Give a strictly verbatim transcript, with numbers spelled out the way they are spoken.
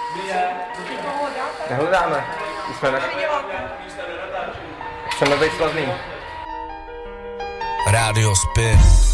Nehledáme. Jsme na... Chceme být slavný. Rádio Spin.